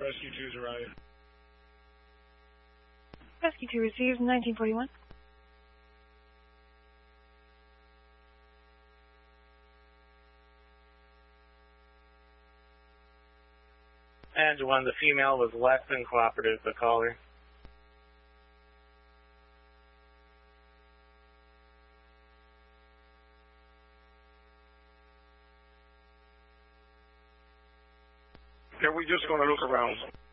Rescue 2's arrived. Rescue 2 received 1941. And when the female was less than cooperative, the caller. Okay, we're just going to look around.